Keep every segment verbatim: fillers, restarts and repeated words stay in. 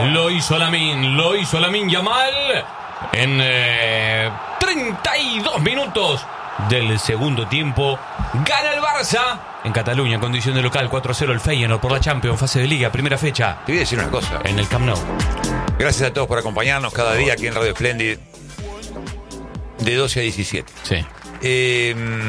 Lo hizo Lamine, lo hizo Lamine Yamal en eh, treinta y dos minutos del segundo tiempo. Gana el Barça en Cataluña, en condición de local, cuatro a cero el Feyenoord por la Champions, fase de Liga, primera fecha. Te voy a decir una cosa. En el Camp Nou. Gracias a todos por acompañarnos cada día aquí en Radio Splendid, de doce a diecisiete. Sí. Eh,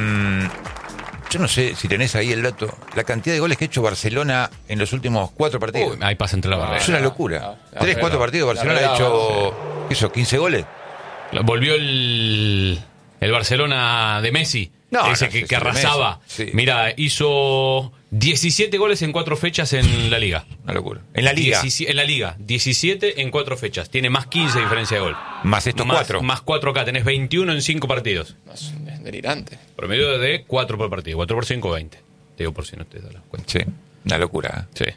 yo no sé si tenés ahí el dato, la cantidad de goles que ha hecho Barcelona en los últimos cuatro partidos. Uy, ahí pasa entre la barrera. Es una locura. No, no, Tres, no, cuatro no. partidos, Barcelona La ha hecho, ¿qué eso? ¿quince goles? Volvió el, el Barcelona de Messi. No, ese no, que, sí, que sí, de arrasaba. Messi, sí. Mira, hizo diecisiete goles en cuatro fechas en la Liga. Una locura. En la Liga. Diecisie- en la Liga. diecisiete en cuatro fechas. Tiene más quince de diferencia de gol. Más estos más, cuatro. Más cuatro acá. Tenés veintiuno en cinco partidos. No, es es delirante. Promedio de cuatro por partido. cuatro por cinco, veinte. Te digo por si no te das cuenta. Sí, una locura. Sí.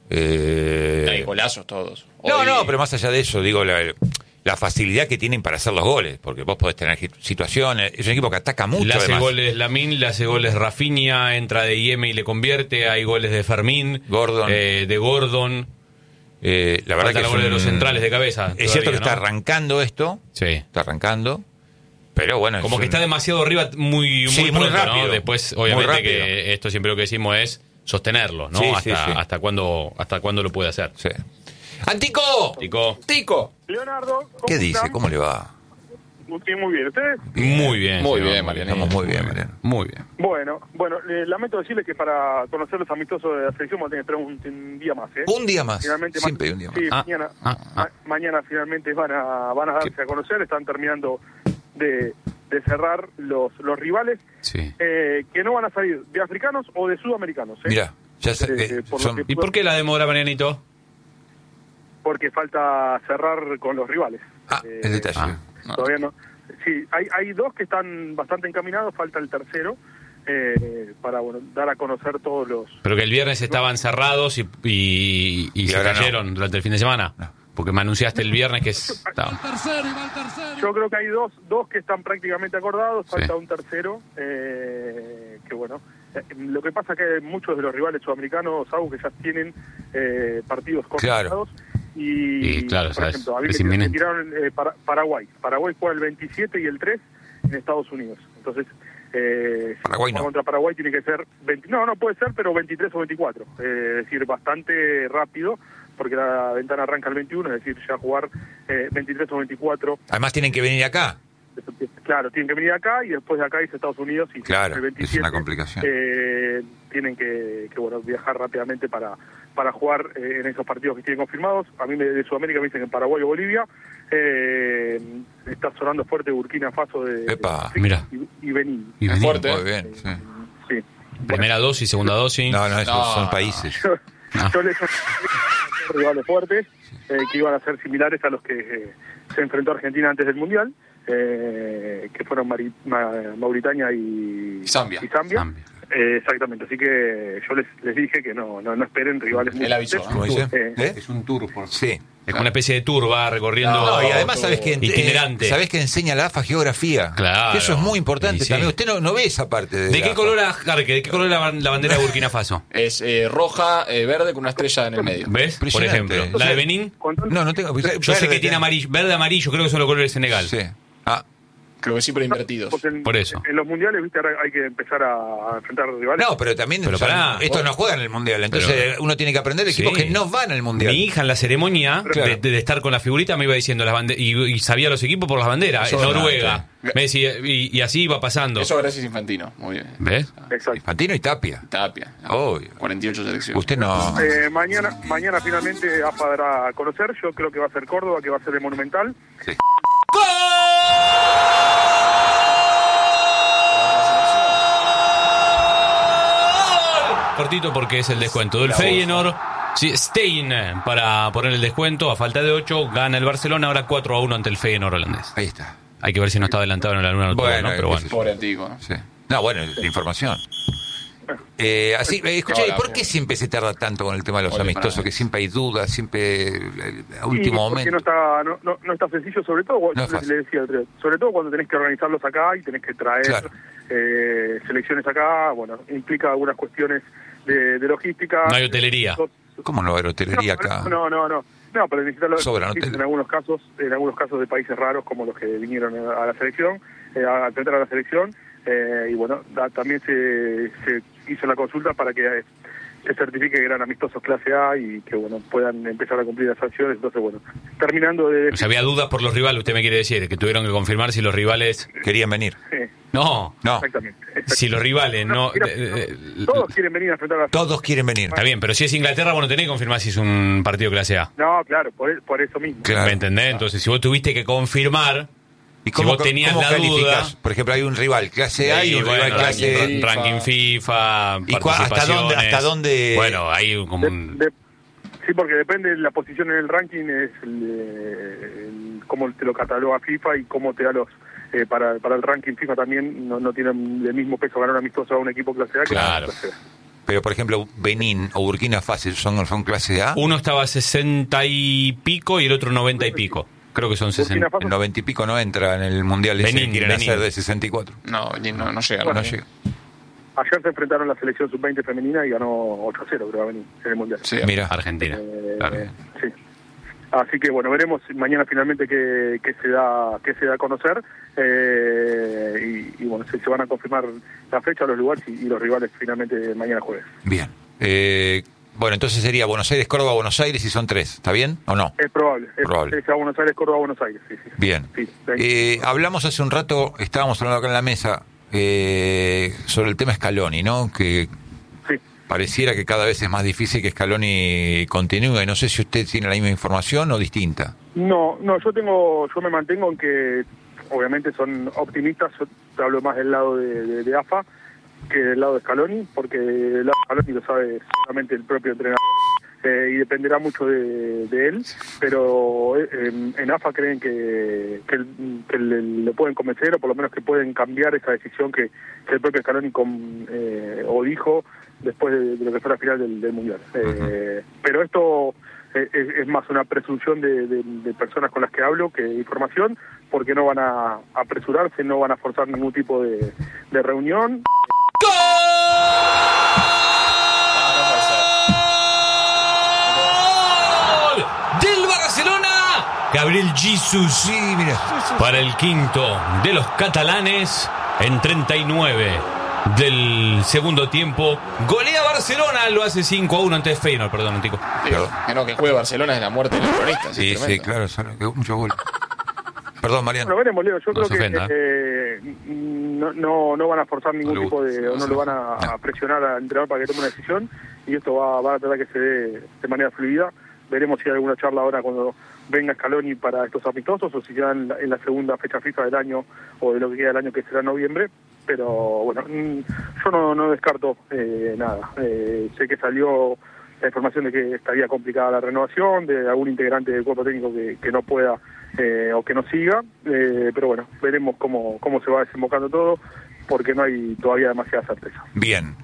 Eh, Hay golazos todos. No, Hoy- no, pero más allá de eso, digo, la, la facilidad que tienen para hacer los goles, porque vos podés tener situaciones, es un equipo que ataca mucho. Le hace además. goles Lamine, le hace goles Rafinha, entra de Yeme y le convierte. Hay goles de Fermín, Gordon. eh, de Gordon. Eh, la verdad Falta que la es, gol de un- los centrales de cabeza. es cierto que todavía, está ¿no? arrancando esto, Sí. está arrancando, pero bueno. Como es que un- está demasiado arriba muy, muy, Sí, muy pronto, rápido. ¿no? Después, Muy obviamente, rápido. que esto siempre lo que decimos es sostenerlo, ¿no? Sí, hasta, sí, sí. hasta cuándo, hasta cuándo lo puede hacer. Sí. ¡Antico! Tico, ¡Tico! Leonardo, ¿cómo ¿Qué dice? están? ¿Cómo le va? Muy bien, muy bien. ¿Ustedes? muy bien. Muy señor, bien, Mariano. Estamos muy bien, Mariano. Muy bien. Bueno, bueno, le lamento decirles que para conocer los amistosos de la selección vamos a tener que esperar un, un día más, ¿eh? Un día más. Finalmente, Siempre ma- hay un día más. Sí, Ah, mañana, ah, ah. ma- mañana finalmente van a, van a darse a conocer, están terminando de, de cerrar los, los rivales, Sí. eh, que no van a salir de africanos o de sudamericanos, ¿eh? Mirá, ya sé, Eh, eh, por lo son- que- ¿Y por qué la demora, Marianito? Porque falta cerrar con los rivales. Ah, Eh, el detalle. ah. No. Todavía no. Sí, hay, hay dos que están bastante encaminados, falta el tercero, eh, para bueno, dar a conocer todos los... Pero que el viernes estaban cerrados y, y, y Y se ahora no. cayeron durante el fin de semana. No. Porque me anunciaste el viernes que estaban. Yo creo que hay dos dos que están prácticamente acordados, falta Sí. un tercero, eh, que bueno, eh, lo que pasa es que muchos de los rivales sudamericanos, algo que ya tienen eh, partidos Claro. confirmados, y, Y, claro, por sabes, ejemplo, a mí es me- me inminente. tiraron eh, para- Paraguay, Paraguay juega el veintisiete y el tres en Estados Unidos, entonces... Eh, si Paraguay juega no. contra Paraguay tiene que ser veinte, no, no puede ser, pero veintitrés o veinticuatro, eh, es decir, bastante rápido, porque la ventana arranca el veintiuno, es decir, ya jugar eh, veintitrés o veinticuatro. Además tienen que venir acá. Claro, tienen que venir acá y después de acá irse a Estados Unidos y Claro, el es veintisiete, una complicación. eh, tienen que, que, bueno, viajar rápidamente para para jugar eh, en esos partidos que tienen confirmados. A mí me- de Sudamérica me dicen que en Paraguay o Bolivia. Eh, está sonando fuerte Burkina Faso de, Epa, de- mira. y, y Benín. Y Es vení. fuerte. Muy bien, sí. Sí. Primera dosis, segunda dosis. No, no, esos No, son no. países. Yo, Ah. yo les rivales fuertes eh, que iban a ser similares a los que eh, se enfrentó Argentina antes del Mundial, eh, que fueron Mari- Ma- Mauritania y, Y Zambia. y Zambia. Zambia. Eh, exactamente, así que yo les, les dije que no, no, no esperen rivales muy Él avisó, fuertes. ¿Cómo dice? Eh, ¿Eh? Es un tour por... Sí. Es como una especie de tour, va recorriendo. No, y además sabes que itinerante. eh, sabés que enseña la A F A geografía. Claro. Que eso es muy importante Y sí. también. Usted no, no ve esa parte de ¿De la qué A F A. color, Arque, ¿De qué color es la, ban- la bandera de Burkina Faso? Es eh, roja, eh, verde con una estrella en el medio. ¿Ves? Por Impresionante. ejemplo. La de Benín, con tanto- No, no tengo. yo sé que tiene amarillo, verde, amarillo, creo que son los colores de Senegal. Sí. Ah, Creo que sí, pero invertidos. porque en, por eso. en los mundiales, viste, ahora hay que empezar a, a enfrentar rivales. no, pero también Pero o sea, pará, estos vos- no juegan en el mundial. Entonces Pero- uno tiene que aprender de equipos Sí. que no van al mundial. Mi hija en la ceremonia Claro. de, de estar con la figurita me iba diciendo las bande- y, y sabía los equipos por las banderas. Eso es Noruega. verdad. Me decía, y, y así iba pasando. Eso gracias a Infantino. Muy bien. ¿Ves? Exacto. Infantino y Tapia. Tapia. Obvio. cuarenta y ocho selecciones. Usted no. Eh, mañana, mañana finalmente A F A dará a conocer. Yo creo que va a ser Córdoba, que va a ser el Monumental. Sí. Cortito porque es el descuento del Feyenoord. Sí, Stein para poner el descuento a falta de ocho. Gana el Barcelona ahora cuatro a uno ante el Feyenoord holandés. Ahí está. Hay que ver si no está adelantado en la luna nocturna, Bueno, ¿no? Pero qué bueno. sé yo. Pobre Antico. ¿no? Sí. No, bueno, la información. Eh, así, eh, escucha, ¿y Ahora, por qué siempre se tarda tanto con el tema de los Oye, amistosos? para- Que siempre hay dudas, siempre eh, a Y último porque momento. no está, no, no, no está sencillo, sobre todo, No es le- fácil. le decía, sobre todo cuando tenés que organizarlos acá y tenés que traer Claro. eh, selecciones acá, bueno, implica algunas cuestiones de, de logística. No hay hotelería. Sos- ¿Cómo no va a haber hotelería no, acá? No, no, no. No, pero necesitan los Sobran en hoteles. algunos casos, en algunos casos de países raros como los que vinieron a la selección, eh, a enfrentar a la selección, eh, y bueno, da, también se, se hizo la consulta para que eh, se certifique que eran amistosos clase A y que bueno puedan empezar a cumplir las sanciones. Entonces bueno, terminando de... O sea, había dudas por los rivales, usted me quiere decir, que tuvieron que confirmar si los rivales... Querían venir. Eh, No, No, exactamente, exactamente. si los rivales no... Mira, eh, eh, todos quieren venir a enfrentar a la todos quieren venir. Está bien, pero si es Inglaterra, vos no tenés que confirmar si es un partido clase A. No, claro, por, por eso mismo. Claro. ¿Me entendés? Entonces, si vos tuviste que confirmar... ¿Y Si vos tenías cómo la calificás? duda- Por ejemplo, hay un rival clase A y Sí, un bueno, rival clase... ranking, ranking FIFA, ¿Y cua- hasta participaciones. dónde- hasta dónde- Bueno, hay como De- un... de- sí, porque depende de la posición en el ranking, es el, eh, el- cómo te lo cataloga FIFA y cómo te da los... Eh, para, para el ranking FIFA también no, no tienen el mismo peso ganar un amistoso a un equipo clase A que Claro. a clase A. Pero, por ejemplo, Benín o Burkina Faso son, son clase A. Uno estaba a sesenta y pico y el otro noventa y pico. Creo que son Burkina sesenta. Faso- El noventa y pico no entra en el mundial ese Benín, que quieren Benín. hacer de sesenta y cuatro. No, no, no llega. No no. llega. Ayer se enfrentaron la selección sub veinte femenina y ganó ocho a cero, creo, a venir en el mundial. Sí. Mira, Argentina. Eh, Claro. sí. Así que bueno, veremos mañana finalmente qué, qué se da qué se da a conocer eh, y, y bueno, se, se van a confirmar la fecha, los lugares y, y los rivales finalmente mañana jueves. bien. Eh, bueno, entonces sería Buenos Aires, Córdoba, Buenos Aires y son tres. ¿Está bien o no? Es probable. Es, Probable. es a Buenos Aires, Córdoba, Buenos Aires. Sí, sí. Bien. Sí, Eh, hablamos hace un rato, estábamos hablando acá en la mesa, eh, sobre el tema Scaloni, ¿no? Que sí. pareciera que cada vez es más difícil que Scaloni continúe. No sé si usted tiene la misma información o distinta. No, no, yo tengo, yo me mantengo en que obviamente son optimistas. Yo te hablo más del lado de, de, de A F A que del lado de Scaloni, porque el lado de Scaloni lo sabe solamente el propio entrenador eh, y dependerá mucho de, de él, pero eh, en, en A F A creen que, que, que le, le pueden convencer o por lo menos que pueden cambiar esa decisión que, que el propio Scaloni com, eh, o dijo después de, de lo que fue la final del, del Mundial. Eh, Uh-huh. Pero esto es, es más una presunción de, de, de personas con las que hablo que información, porque no van a apresurarse, no van a forzar ningún tipo de, de reunión. ¡Gol! ¡Del Barcelona! Gabriel Jesus. Sí, mira. Para el quinto de los catalanes en treinta y nueve del segundo tiempo. Golea Barcelona, lo hace cinco a uno ante Feyenoord, perdón, Tico. Sí, que no, que juegue Barcelona es la muerte de los cronistas. Sí, es sí, tremendo. claro, son que muchos goles. Perdón, Mariano. Bueno, veremos, Leo. Yo No creo se que ofenda. eh, no, no, no van a forzar ningún No le tipo gusta. de... o no lo van a, a presionar al entrenador para que tome una decisión y esto va, va a tratar que se dé de manera fluida. Veremos si hay alguna charla ahora cuando venga Scaloni para estos amistosos o si ya en la, en la segunda fecha FIFA del año o de lo que queda del año, que será noviembre. Pero bueno, mm, yo no, no descarto eh, nada. Eh, sé que salió la información de que estaría complicada la renovación, de algún integrante del cuerpo técnico que, que no pueda eh, o que no siga, eh, pero bueno, veremos cómo, cómo se va desembocando todo, porque no hay todavía demasiada certeza. Bien.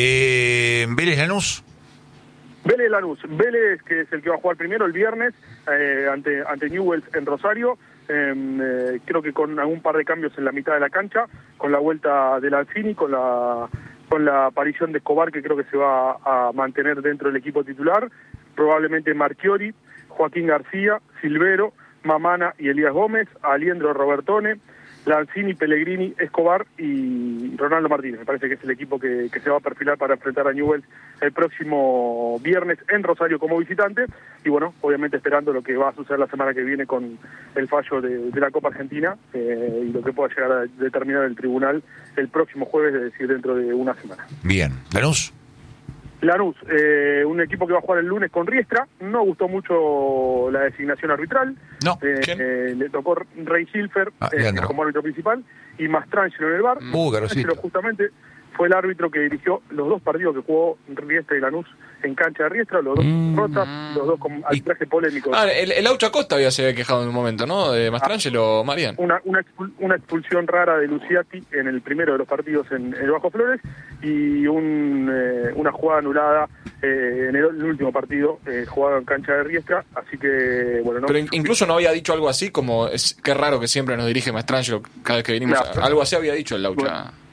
Eh, Vélez Lanús. Vélez Lanús, Vélez que es el que va a jugar primero el viernes eh, ante ante Newell's en Rosario, eh, eh, creo que con algún par de cambios en la mitad de la cancha, con la vuelta de Lanzini, con la con la aparición de Escobar, que creo que se va a mantener dentro del equipo titular, probablemente Marchiori, Joaquín García, Silvero, Mamana y Elías Gómez, Aliendro Robertone, Lanzini, Pellegrini, Escobar y Ronaldo Martínez. Me parece que es el equipo que, que se va a perfilar para enfrentar a Newell's el próximo viernes en Rosario como visitante. Y bueno, obviamente esperando lo que va a suceder la semana que viene con el fallo de, de la Copa Argentina eh, y lo que pueda llegar a determinar el tribunal el próximo jueves, es decir, dentro de una semana. Bien. Lanús. Lanús, eh, un equipo que va a jugar el lunes con Riestra. No gustó mucho la designación arbitral. No. Eh, ¿Quién? eh, le tocó Rey Hilfer Ah, eh, Leandro. como árbitro principal y Mastrangelo en el bar. Uh, Garosito. Mastrangelo justamente fue el árbitro que dirigió los dos partidos que jugó Riestra y Lanús en cancha de Riestra, los dos Mm. rotas, los dos con arbitraje polémico. Ah, el, el Aucho Acosta había se había quejado en un momento, ¿no? De Mastrangelo, Marian. Una, una, expul- una expulsión rara de Luciati en el primero de los partidos en, en el Bajo Flores y un, eh, una jugada anulada eh, en el, el último partido eh, jugado en cancha de Riestra, así que bueno, no. Pero in- incluso no había dicho algo así como, es qué raro que siempre nos dirige Mastrangelo cada vez que venimos. Claro. a- algo así había dicho el Laucha. Bueno,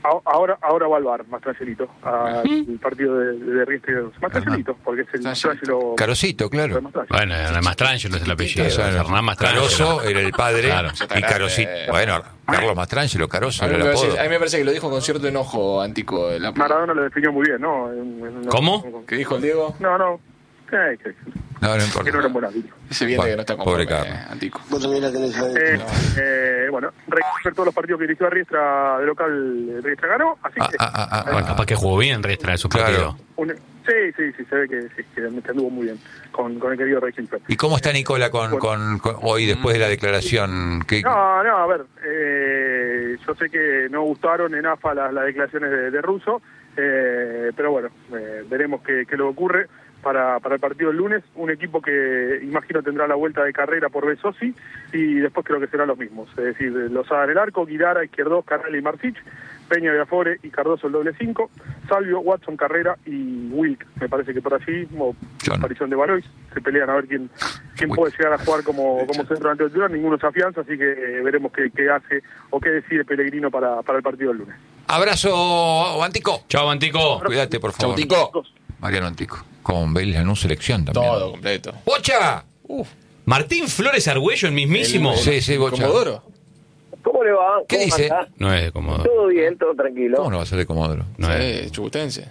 a- ahora ahora va al bar, más tranquilito, al partido de, de Riestra, más tranquilito, porque es el Mastrangelo. Carosito, claro. Bueno, no es Mastrangelo, es el apellido. O sea, Hernán Mastrangelo. Caroso era el padre Claro. y Carosito. Bueno, Carlos Mastrangelo, Caroso A mí, era me el parece, apodo. a mí me parece que lo dijo con cierto enojo Antico. El apodo. Maradona lo definió muy bien, ¿no? En- en- ¿Cómo? ¿Qué dijo el Diego? No, no. Eh, que, No, no que no importa. era un buen árbitro. Ese viene Bueno, que no está pobre conforme, Carlos. eh, Antico. Eh, eh, bueno, recoger todos los partidos que dirigió a Riestra de local, Riestra ganó, así Ah, que... ah, ah, ah, Bueno, capaz que jugó bien Riestra en su Claro. partido. un- sí, sí, sí, se ve que, sí, que anduvo muy bien con, con el querido Rey Hilfer. ¿Y cómo está Nicola con, con, con- hoy después de la declaración? ¿Qué- No, no, a ver, eh, yo sé que no gustaron en A F A las, las declaraciones de, de Russo, eh, pero bueno, eh, veremos qué, qué lo ocurre para, para el partido el lunes. Un equipo que imagino tendrá la vuelta de carrera por Besosi y después creo que serán los mismos. Es decir, Lozada en el arco, Guidara, Izquierdos, Carrel y Martich, Peña de Afore y Cardoso el doble cinco, Salvio, Watson, Carrera y Wilk. Me parece que por allí, o John. aparición de Valois, se pelean a ver quién quién puede llegar a jugar como, como centro delantero titular. Ninguno se afianza, así que eh, veremos qué, qué hace o qué decide Pellegrino para, para el partido del lunes. Abrazo, Antico. Chao, Antico. Cuídate, por Chau, favor. Tico. Mariano Antico. Con Vélez en selección también. Todo completo. ¡Bocha! Martín Flores Argüello, el mismísimo. El- Sí, sí, Bocha. Comodoro. ¿Cómo le va? ¿Qué ¿Cómo dice? anda? No es de Comodoro. Todo bien, todo tranquilo. ¿Cómo no va a ser de Comodoro? No es. Sí, chubutense.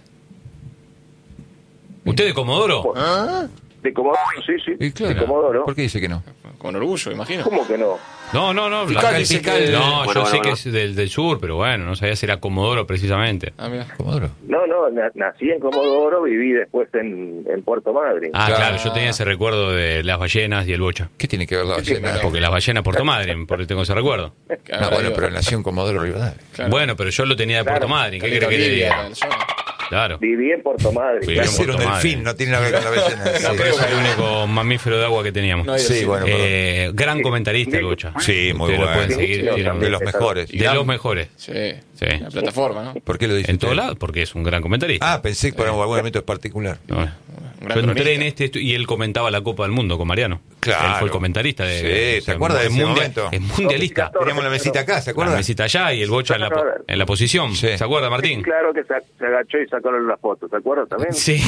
¿Usted de Comodoro? ¿Ah? De Comodoro, sí, sí. Y claro. De Comodoro. ¿Por qué dice que no? Con orgullo, imagino. ¿Cómo que no? No, no, no. Fiscal, la- fiscal. No, Bueno, yo bueno, sé bueno. que es del, del sur, pero bueno, no sabía si era Comodoro precisamente. Ah, mira. ¿Comodoro? No, no, na- nací en Comodoro, viví después en, en Puerto Madryn. Ah, Claro. claro, yo tenía ese recuerdo de las ballenas y el bocha. ¿Qué tiene que ver la ballena? Porque las ballenas Puerto Madryn, porque tengo ese recuerdo. No, bueno, pero nació en Comodoro Rivadavia. Claro. Bueno, pero yo lo tenía de Puerto Claro. Madryn. ¿Qué quiere que le diga? Claro. Viví en Puerto Madryn. Sí. Va a claro. ser un Puerto delfín, Madre. no tiene nada que ver con la ballena. No, Sí. pero es el único mamífero de agua que teníamos. No hay Sí, delfín. bueno, perdón. Eh, gran comentarista el bocha. Sí, muy Ustedes lo bueno. pueden seguir, Sí, tiene un- De los mejores. de los mejores. Sí. Sí. La plataforma, ¿no? ¿Por qué lo dice En usted? todos lados, porque es un gran comentarista. Ah, pensé que por algún momento es particular. No, Un gran yo entré cronista. en este estu- y él comentaba la Copa del Mundo con Mariano. Claro. Él fue el comentarista de. Sí, o sea, ¿te acuerdas de es ese mundial- momento? Es mundialista. Teníamos la mesita acá, ¿se La acuerdan? mesita allá y el bocha en la, po- en la posición. Sí. ¿Se acuerda, Martín? Claro que se, se agachó y sacó las fotos, ¿se acuerdan también? Sí.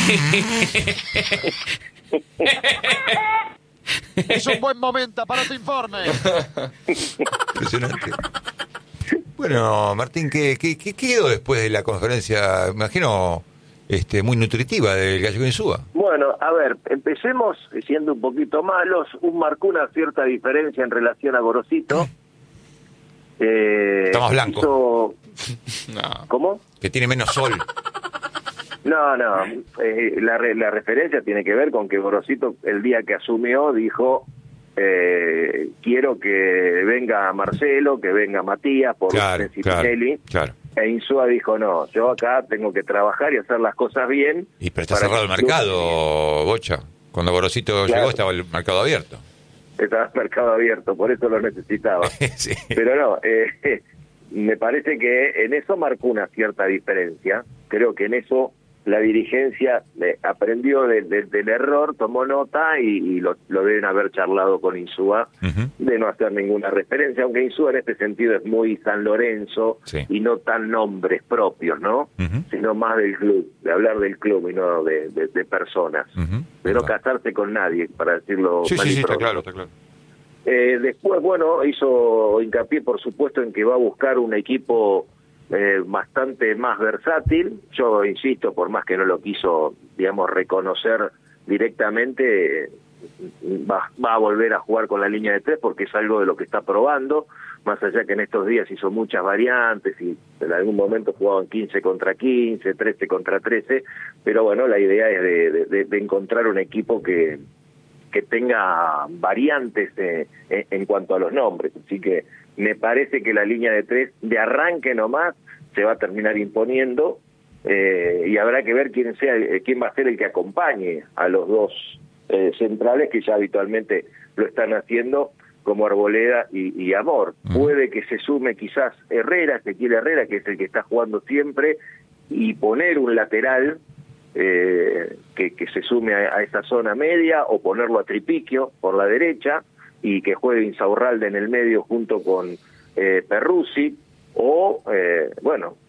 Es un buen momento para tu informe. Impresionante. Bueno, Martín, ¿qué, qué, qué quedó después de la conferencia? Me imagino este, muy nutritiva del Gallego Insúa. Bueno, a ver, empecemos siendo un poquito malos. Un marcó una cierta diferencia en relación a Gorosito. Eh, Está más blanco. hizo- No. ¿Cómo? Que tiene menos sol. No, no, eh, la, re- la referencia tiene que ver con que Gorosito el día que asumió dijo, eh, quiero que venga Marcelo, que venga Matías, por Claro, claro, Spinelli. claro. E Insúa dijo, no, yo acá tengo que trabajar y hacer las cosas bien. Y pero está para cerrado el que- mercado, Bocha. Cuando Gorosito Claro. llegó estaba el mercado abierto. Estaba el mercado abierto, por eso lo necesitaba. Sí. Pero no, eh, me parece que en eso marcó una cierta diferencia. Creo que en eso la dirigencia eh, aprendió de- de- del error, tomó nota y, y lo, lo deben haber charlado con Insúa Ujú. de no hacer ninguna referencia, aunque Insúa en este sentido es muy San Lorenzo Sí. y no tan nombres propios, ¿no? Ujú. Sino más del club, de hablar del club y no de, de- de personas. Ujú. De no Claro. casarse con nadie, para decirlo Sí, mal sí, y sí, está pronto. claro, está claro. Eh, después, bueno, hizo hincapié, por supuesto, en que va a buscar un equipo eh, bastante más versátil. Yo insisto, por más que no lo quiso, digamos, reconocer directamente, eh, va, va a volver a jugar con la línea de tres porque es algo de lo que está probando, más allá que en estos días hizo muchas variantes y en algún momento jugaban quince contra quince, trece contra trece, pero bueno, la idea es de, de- de- de encontrar un equipo que que tenga variantes eh, en, en cuanto a los nombres. Así que me parece que la línea de tres, de arranque nomás, se va a terminar imponiendo eh, y habrá que ver quién sea eh, quién va a ser el que acompañe a los dos eh, centrales que ya habitualmente lo están haciendo, como Arboleda y, y Amor. Mm. Puede que se sume quizás Herrera, Ezequiel Herrera, que es el que está jugando siempre, y poner un lateral eh, que, que se sume a, a esa zona media, o ponerlo a Tripiquio por la derecha y que juegue Insaurralde en el medio junto con eh, Perruzzi, o eh, bueno,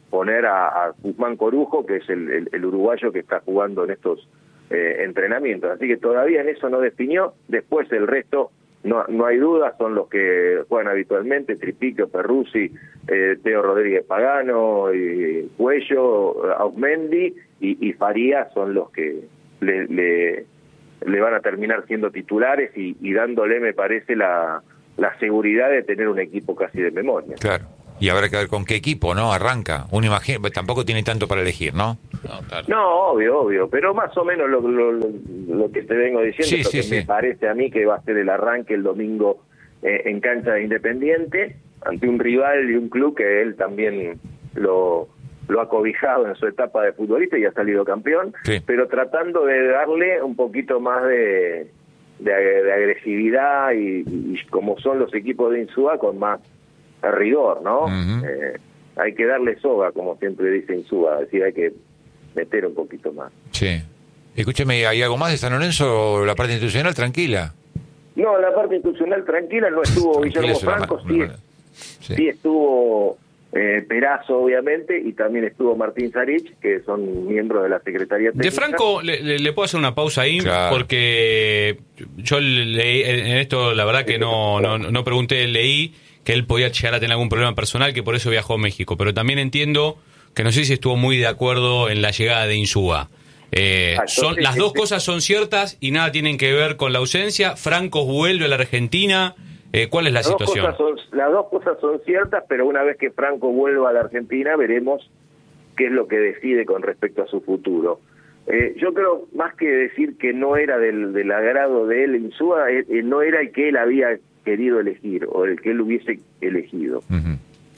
poner a, a Guzmán Corujo, que es el, el, el uruguayo que está jugando en estos eh, entrenamientos. Así que todavía en eso no definió. Después el resto, no, no hay duda, son los que juegan habitualmente: Tripiquio, Perruzzi, eh, Teo Rodríguez Pagano, y Cuello, Ausmendi y, y Farías son los que le, le, le van a terminar siendo titulares y, y dándole, me parece, la, la seguridad de tener un equipo casi de memoria. Claro. Y habrá que ver con qué equipo, ¿no? Arranca. Uno imagina, tampoco tiene tanto para elegir, ¿no? No, claro. No, obvio, obvio, pero más o menos lo, lo, lo, lo que te vengo diciendo, Sí, es lo sí, que sí. me parece a mí que va a ser el arranque el domingo eh, en cancha de Independiente, ante un rival y un club que él también lo, lo ha cobijado en su etapa de futbolista y ha salido campeón, Sí. pero tratando de darle un poquito más de, de, de agresividad y, y como son los equipos de Insúa, con más rigor, ¿no? Ujú. eh, hay que darle soga, como siempre dice Insúa, es decir, hay que meter un poquito más. Sí. Escúcheme, ¿hay algo más de San Lorenzo? La parte institucional, tranquila. No, la parte institucional tranquila, no estuvo Tranquila Guillermo es una Franco, ma- sí, una- sí. sí estuvo eh, Perazo, obviamente, y también estuvo Martín Sarich, que son miembros de la Secretaría Técnica. De Franco, le, le- le puedo hacer una pausa ahí, Claro. porque yo leí, en esto la verdad que no, no, no pregunté, leí que él podía llegar a tener algún problema personal, que por eso viajó a México, pero también entiendo que no sé si estuvo muy de acuerdo en la llegada de Insúa. Eh, Ah, son, entonces, las dos este- cosas son ciertas y nada tienen que ver con la ausencia. Franco vuelve a la Argentina. Eh, ¿Cuál es la Las dos, situación? cosas son, las dos cosas son ciertas, pero una vez que Franco vuelva a la Argentina, veremos qué es lo que decide con respecto a su futuro. Eh, yo creo, más que decir que no era del, del agrado de él Insúa, eh, eh, no era el que él había querido elegir o el que él hubiese elegido. Ujú.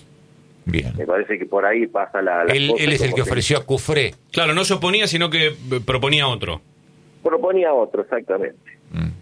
Bien. Me parece que por ahí pasa la... la Él, cosa, él es el como que ofreció a Cufré. Claro, no se oponía, sino que eh, proponía otro. Proponía otro, exactamente.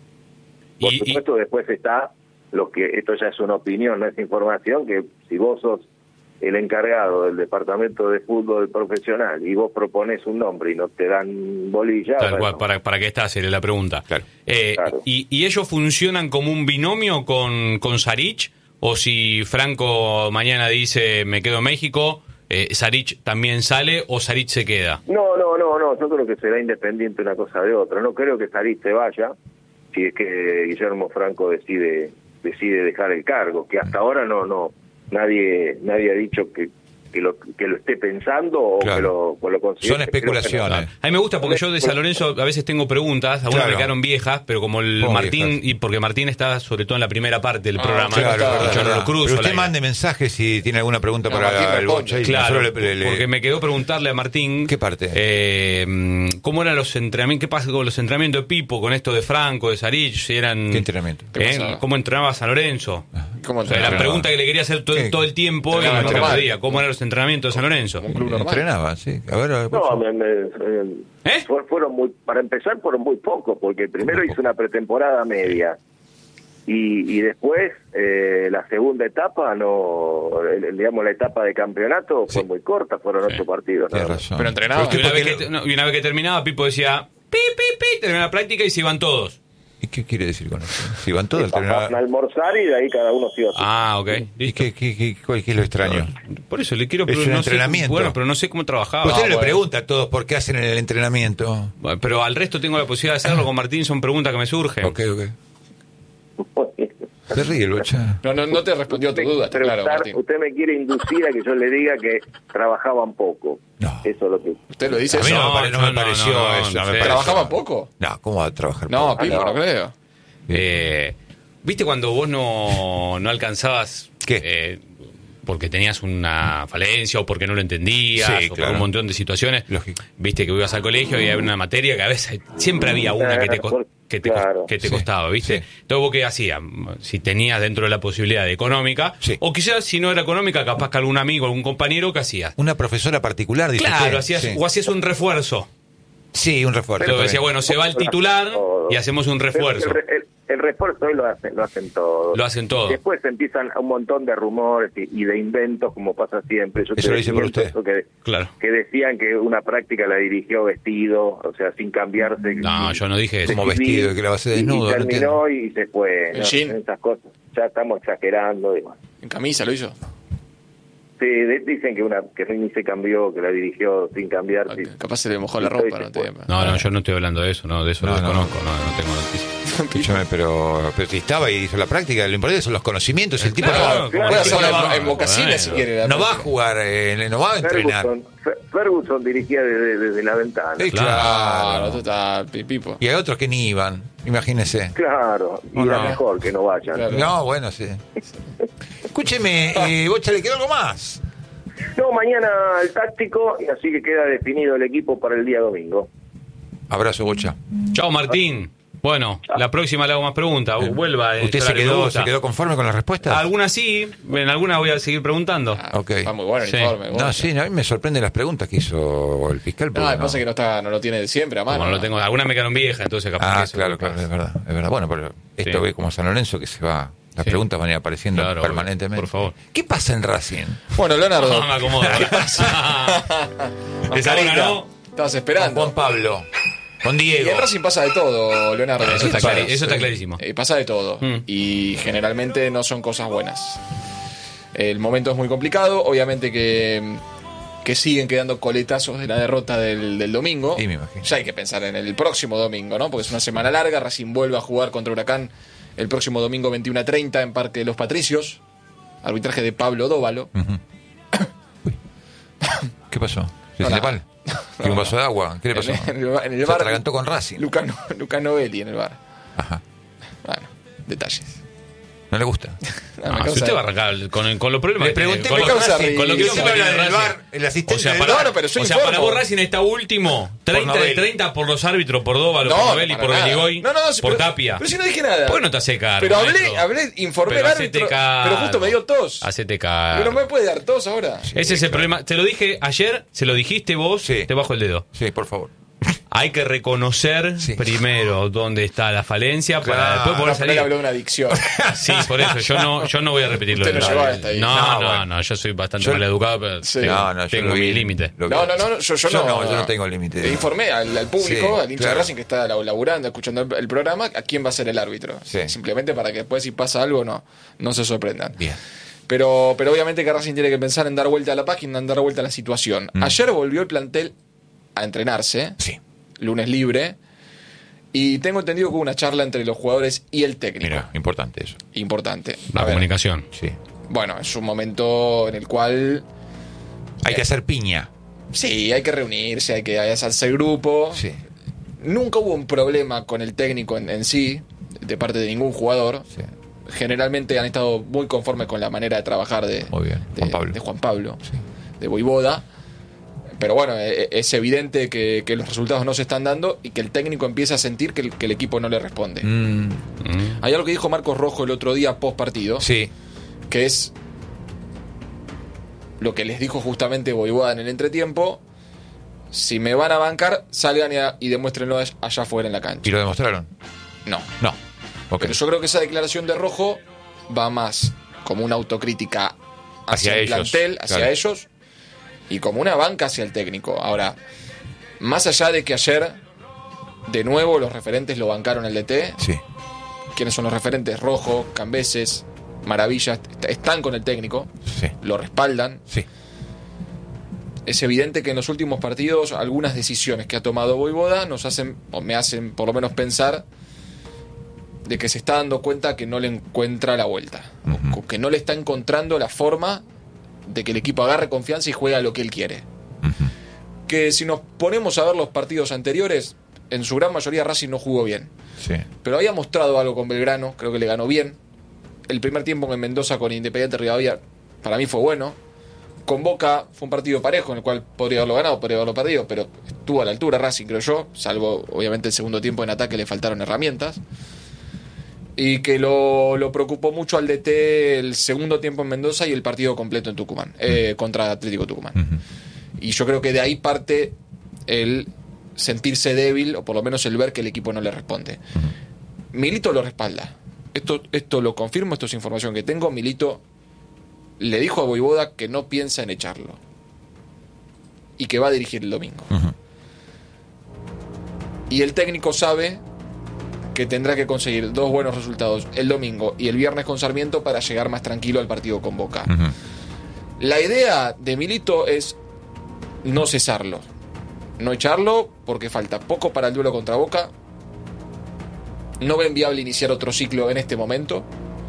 Mm. Por Y- y- supuesto, después está lo que, esto ya es una opinión, no es información, que si vos sos el encargado del departamento de fútbol profesional y vos propones un nombre y no te dan bolilla... Tal bueno, cual, para, para qué está, sería la pregunta. Claro. Eh, Claro. y, ¿Y ellos funcionan como un binomio con, con Sarich? ¿O si Franco mañana dice me quedo en México, eh, Sarich también sale o Sarich se queda? No, no, no, no, yo creo que será independiente una cosa de otra. No creo que Sarich se vaya si es que Guillermo Franco decide decide dejar el cargo, que hasta ahora no no nadie nadie ha dicho que que lo que lo esté pensando o Claro. que lo, o lo considere. Son especulaciones. A mí me gusta porque yo de San Lorenzo a veces tengo preguntas, algunas Claro. me quedaron viejas, pero como el ¿Cómo Martín, viejas? y porque Martín está sobre todo en la primera parte del Ah, programa, claro, yo verdad, no lo verdad. cruzo. Pero al usted aire. mande mensajes si tiene alguna pregunta No, para Martín el responde. Bocha. y Claro, nosotros le- le- le- porque me quedó preguntarle a Martín... ¿Qué parte? Eh, mm, ¿Cómo eran los entrenamientos? ¿Qué pasa con los entrenamientos de Pipo, con esto de Franco, de Sarich? Si eran, ¿Qué entrenamiento? ¿Qué eh, pasaba? ¿Cómo entrenaba San Lorenzo? ¿Cómo O sea, la entrenaba? pregunta que le quería hacer todo, ¿Qué? todo el tiempo y Entrenaba no normal. respondía. ¿Cómo eran los entrenamientos de San Lorenzo? Un club normal. Entrenaba, sí. A ver, a ver, No, Bocha. me- me- eh, ¿Eh? fue- fueron muy, para empezar fueron muy pocos, porque primero hizo una pretemporada media y, y después eh, la segunda etapa, no, el- digamos la etapa de campeonato fue Sí. muy corta, fueron Sí. ocho partidos. Tiene nada más. razón. Pero entrenaba. Y usted una, por vez qué que, lo- no, y una vez que terminaba, Pipo decía, pi, pi, pi, terminaba la práctica y se iban todos. ¿Y qué quiere decir con eso? Si van todos al Pasaban a entrenador. almorzar y de ahí cada uno se iba a su- Ah, ok. ¿Y Listo. qué, qué, qué, cuál- qué es lo extraño? Por eso le quiero Es un no sé- entrenamiento. bueno, pero no sé cómo trabajaba. Usted no le bueno. pregunta a todos por qué hacen el entrenamiento. Bueno, pero al resto tengo la posibilidad de hacerlo con Martín, son preguntas que me surgen. Ok, ok. Se ríe el Bocha. No, no, no te respondió a tu Usted duda, está quiere claro, preguntar- Martín. usted me quiere inducir a que yo le diga que trabajaban poco. No. Eso es lo que... ¿Usted lo dice A mí eso? no, No, me, pare- no no, me no, pareció no, no, eso. no me sé. pareció- ¿Trabajaba poco? No, ¿cómo va a trabajar No, poco? Pipo, no. no creo. Eh, ¿Viste cuando vos no, no alcanzabas ¿Qué? eh, porque tenías una falencia o porque no lo entendías Sí, o por claro. un montón de situaciones? Lógico. Viste que ibas al colegio y había una materia que a veces siempre había una que te, co- que te, co- Claro. que te Sí, costaba, ¿viste? sí. Entonces vos qué hacías, si tenías dentro de la posibilidad de económica, Sí. o quizás si no era económica, capaz que algún amigo, algún compañero, ¿qué hacías? Una profesora particular, dice Claro, usted. hacías, Sí. o hacías un refuerzo. Sí, un refuerzo. Entonces decía, está bien. bueno, se va el titular y hacemos un refuerzo. El, el- el refuerzo hoy lo hacen, lo hacen todos. Lo hacen todos. Después empiezan un montón de rumores y, y de inventos, como pasa siempre. Yo Eso te lo dice por desmiento usted. eso Que, Claro. que decían que una práctica la dirigió vestido, o sea, sin cambiarse. No, yo no dije eso. Como de civil, vestido, que la base y- desnudo, Y no terminó y se fue. ¿En ¿no? jean? Esas cosas. Ya estamos exagerando. Y bueno. En camisa lo hizo. Sí, dicen que una que ni se cambió, que la dirigió sin cambiar. Okay. Sí. Capaz se le mojó la ropa, no te... No, no, yo no estoy hablando de eso, no, de eso No, lo no. desconozco, no, no tengo noticias. Escúchame, pero, pero si estaba y hizo la práctica, lo importante son los conocimientos. El tipo Claro, no, va- como Puede el tipo hacerlo no va- en, en mocasines bueno. si quiere. la no va a práctica. jugar, eh, no va a entrenar. Ferguson, Fer- Ferguson dirigía desde, desde la ventana. Sí, Claro. Claro, claro. esto está pipipo. Y hay otros que ni iban, imagínese. Claro, y Oh, era no. mejor que no vayan. Claro. No, bueno, sí. Escúcheme, eh, Bocha, ¿le quedó algo más? No, mañana el táctico, y así que queda definido el equipo para el día domingo. Abrazo, Bocha. Chao, Martín. Bueno, la próxima le hago más preguntas. Vuelva. eh, ¿Usted se Solar quedó, Mendoza. se quedó conforme con las respuestas? Algunas sí, en algunas voy a seguir preguntando. Ah, Ok. Está muy bueno el Sí. informe. No, sí, no, a mí me sorprenden las preguntas que hizo el fiscal. No, porque me no. pasa que no, está, no lo tiene de siempre a mano. Como no lo tengo, algunas me quedaron viejas, entonces capaz que Ah, eso claro, es lo que claro, pasa. es verdad, es verdad. Bueno, pero esto Sí. ve como San Lorenzo que se va, las Sí. preguntas van a ir apareciendo Claro, permanentemente. por favor. ¿Qué pasa en Racing? Bueno, Leonardo. No, me acomodo. Esa hora no. Estabas Con esperando. Juan Pablo, con Y Diego. en Racing pasa de todo, Leonardo. Eso está, Sí, clari- pasa. eso está clarísimo. Eh, pasa de todo. Mm. Y generalmente no son cosas buenas. El momento es muy complicado. Obviamente que, que siguen quedando coletazos de la derrota del, del domingo. Sí, me imagino. Ya hay que pensar en el próximo domingo, ¿no? Porque es una semana larga. Racing vuelve a jugar contra Huracán el próximo domingo veintiuno a treinta en Parque de los Patricios. Arbitraje de Pablo Dóvalo. Ujú. Uy. ¿Qué pasó? ¿Se No, le nada. mal? ¿Tiene un vaso de agua? ¿Qué le pasó? En el, en el Se bar. atragantó con Racing. Lucano, Lucano Belli en el bar. Ajá. Bueno, detalles. ¿No le gusta? No, No, me si causa- usted va a arrancar con, con los problemas Le que tiene, pregunté con, por lo- causa Racing, con lo que y hizo siempre para habla el del Racing. bar, el asistente O sea, del para, bar. No, no, pero yo o sea, informo. para vos Racing está último. treinta de Novelli. treinta por los árbitros, por Dóvalo, No, por Novelli, para por nada. Beligoy, No, no, no, sí, por pero- Tapia. Pero si no dije nada. ¿Por qué no te hace cargo, Pero hablé, maestro? hablé, informé Pero al hacete árbitro. cargo. Pero justo me dio tos. Hacete cargo. Pero no me puede dar tos ahora. Ese es el problema. Te lo dije ayer, se lo dijiste vos, Sí. te bajo el dedo. Sí, por favor. Hay que reconocer Sí. primero dónde está la falencia para Claro. después poder No, pero él salir. habló de una adicción. Sí, por eso yo no, yo no voy a repetirlo. Usted no de llegó nuevo. hasta ahí. No, No, no, bueno. no, yo soy bastante Yo- mal educado, pero Sí. tengo, No, no, yo tengo lo mi vi. límite. Lo vi. No, no, no, yo, yo Yo no. no, yo no tengo límite. Le informé al, al público, Sí, al hincha claro. de Racing que está laburando, escuchando el, el programa, a quién va a ser el árbitro. Sí. Simplemente para que después, si pasa algo, no, no se sorprendan. Bien. Pero, pero obviamente que Racing tiene que pensar en dar vuelta a la página, en dar vuelta a la situación. Mm. Ayer volvió el plantel a entrenarse, Sí. lunes libre, y tengo entendido que hubo una charla entre los jugadores y el técnico. Mira, importante eso. Importante. La A ver, comunicación. Sí. bueno, es un momento en el cual Hay que hacer piña. sí, hay que reunirse, hay que hay que hacerse el grupo. Sí. Nunca hubo un problema con el técnico en, en sí, de parte de ningún jugador. Sí. Generalmente han estado muy conformes con la manera de trabajar de, Muy bien, de- Juan Pablo. de Juan Pablo, Sí. de Voivoda. Pero bueno, e- es evidente que, que los resultados no se están dando y que el técnico empieza a sentir que el, que el equipo no le responde. Mm, Mm. Hay algo que dijo Marcos Rojo el otro día post partido, sí. que es lo que les dijo justamente Voivoda en el entretiempo. Si me van a bancar, salgan y, a- y demuéstrenlo allá afuera en la ¿Y cancha. lo demostraron? No. No. Ok. Pero yo creo que esa declaración de Rojo va más como una autocrítica hacia, Hacia el ellos, plantel, hacia claro. ellos, y como una banca hacia el técnico. Ahora, más allá de que ayer, de nuevo, los referentes lo bancaron el D T, Sí. ¿quiénes son los referentes? Rojo, Cambeses, Maravilla, est- están con el técnico, Sí. lo respaldan. Sí. Es evidente que en los últimos partidos algunas decisiones que ha tomado Voivoda nos hacen, o me hacen por lo menos pensar, de que se está dando cuenta que no le encuentra la vuelta. Ujú. O que no le está encontrando la forma de que el equipo agarre confianza y juegue a lo que él quiere. Ujú. Que si nos ponemos a ver los partidos anteriores, en su gran mayoría Racing no jugó bien. Sí. Pero había mostrado algo con Belgrano, creo que le ganó bien. El primer tiempo en Mendoza con Independiente Rivadavia, para mí fue bueno. Con Boca fue un partido parejo en el cual podría haberlo ganado, podría haberlo perdido, pero estuvo a la altura Racing, creo yo, salvo obviamente el segundo tiempo en ataque le faltaron herramientas. Y que lo, lo preocupó mucho al D T el segundo tiempo en Mendoza y el partido completo en Tucumán, eh, contra Atlético Tucumán. Ujú. Y yo creo que de ahí parte el sentirse débil, o por lo menos el ver que el equipo no le responde. Milito lo respalda. Esto, esto lo confirmo, esto es información que tengo. Milito le dijo a Voivoda que no piensa en echarlo. Y que va a dirigir el domingo. Ujú. Y el técnico sabe que tendrá que conseguir dos buenos resultados el domingo y el viernes con Sarmiento para llegar más tranquilo al partido con Boca. Ujú. La idea de Milito es no cesarlo, no echarlo, porque falta poco para el duelo contra Boca. No ven viable iniciar otro ciclo en este momento.